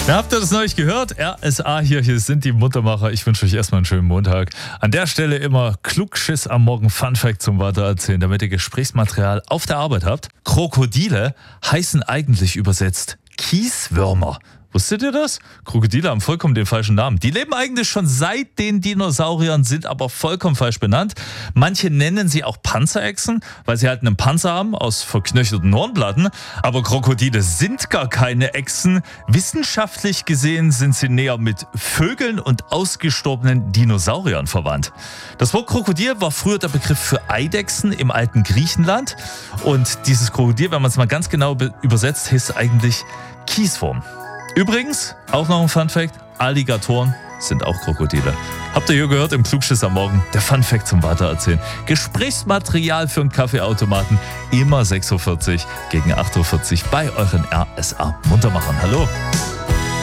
Ja, habt ihr das neulich gehört? RSA hier sind die Muntermacher. Ich wünsche euch erstmal einen schönen Montag. An der Stelle immer Klugschiss am Morgen, Funfact zum Weitererzählen, damit ihr Gesprächsmaterial auf der Arbeit habt. Krokodile heißen eigentlich übersetzt Kieswürmer. Wusstet ihr das? Krokodile haben vollkommen den falschen Namen. Die leben eigentlich schon seit den Dinosauriern, sind aber vollkommen falsch benannt. Manche nennen sie auch Panzerechsen, weil sie halt einen Panzer haben aus verknöcherten Hornplatten. Aber Krokodile sind gar keine Echsen. Wissenschaftlich gesehen sind sie näher mit Vögeln und ausgestorbenen Dinosauriern verwandt. Das Wort Krokodil war früher der Begriff für Eidechsen im alten Griechenland. Und dieses Krokodil, wenn man es mal ganz genau übersetzt, heißt eigentlich Kieswurm. Übrigens, auch noch ein Funfact, Alligatoren sind auch Krokodile. Habt ihr hier gehört im Klugschiss am Morgen? Der Funfact zum Weitererzählen. Gesprächsmaterial für einen Kaffeeautomaten. Immer 6.40 Uhr gegen 8.40 Uhr bei euren RSA Muntermachern. Hallo.